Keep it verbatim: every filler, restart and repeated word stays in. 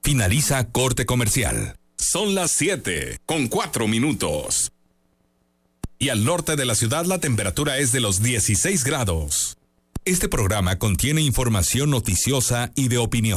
Finaliza corte comercial. Son las siete con cuatro minutos. Y al norte de la ciudad la temperatura es de los dieciséis grados. Este programa contiene información noticiosa y de opinión.